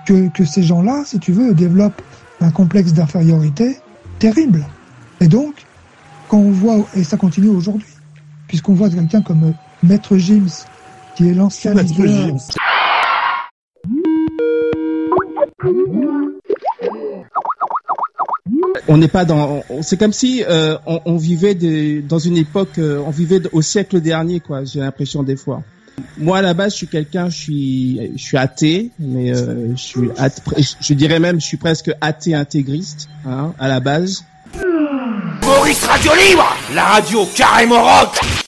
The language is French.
que ces gens-là, si tu veux, développent un complexe d'infériorité terrible. Et donc, quand on voit, et ça continue aujourd'hui, puisqu'on voit quelqu'un comme Maître Gims, qui est l'ancien leader. On n'est pas dans. C'est comme si on vivait dans une époque. On vivait au siècle dernier, quoi. J'ai l'impression des fois. Moi, à la base, je suis athée, mais je dirais même, je suis presque athée intégriste, hein, à la base. Maurice Radio Libre, la radio carrément rock.